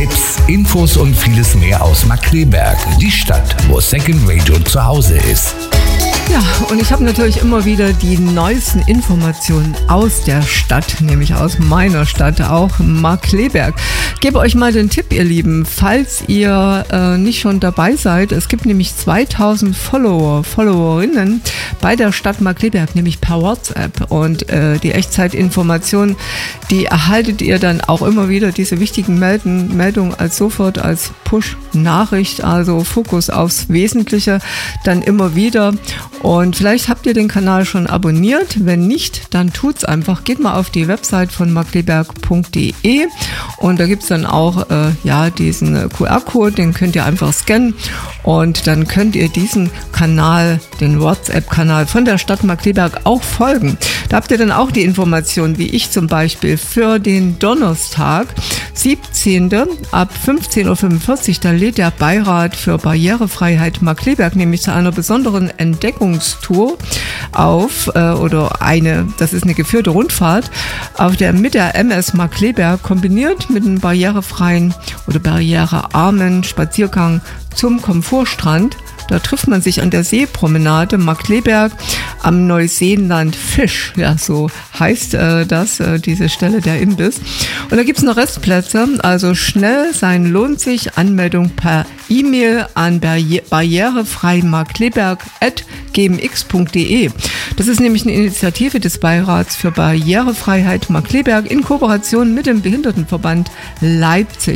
Tipps, Infos und vieles mehr aus Markkleeberg, die Stadt, wo Second Radio zu Hause ist. Ja, und ich habe natürlich immer wieder die neuesten Informationen aus der Stadt, nämlich aus meiner Stadt, auch Markkleeberg. Ich gebe euch mal den Tipp, ihr Lieben, falls ihr nicht schon dabei seid. Es gibt nämlich 2000 Followerinnen bei der Stadt Markkleeberg, nämlich per WhatsApp. Und die Echtzeitinformationen, die erhaltet ihr dann auch immer wieder, diese wichtigen Meldungen als Push-Nachricht, also Fokus aufs Wesentliche, dann immer wieder. Und vielleicht habt ihr den Kanal schon abonniert. Wenn nicht, dann tut's einfach. Geht mal auf die Website von markkleeberg.de und da gibt's dann auch diesen QR-Code, den könnt ihr einfach scannen und dann könnt ihr diesen Kanal, den WhatsApp-Kanal von der Stadt Markkleeberg auch folgen. Da habt ihr dann auch die Informationen, wie ich zum Beispiel für den Donnerstag, 17. ab 15.45 Uhr, da lädt der Beirat für Barrierefreiheit Markkleeberg nämlich zu einer besonderen Entdeckungstour auf, das ist eine geführte Rundfahrt mit der MS Markkleeberg kombiniert mit einem barrierefreien oder barrierearmen Spaziergang zum Komfortstrand. Da trifft man sich an der Seepromenade Markkleeberg am Neuseenland Fisch. Ja, so heißt diese Stelle, der Imbiss. Und da gibt es noch Restplätze, also schnell sein lohnt sich. Anmeldung per E-Mail an barrierefreimarkkleeberg@gmx.de. Das ist nämlich eine Initiative des Beirats für Barrierefreiheit Markkleeberg in Kooperation mit dem Behindertenverband Leipzig.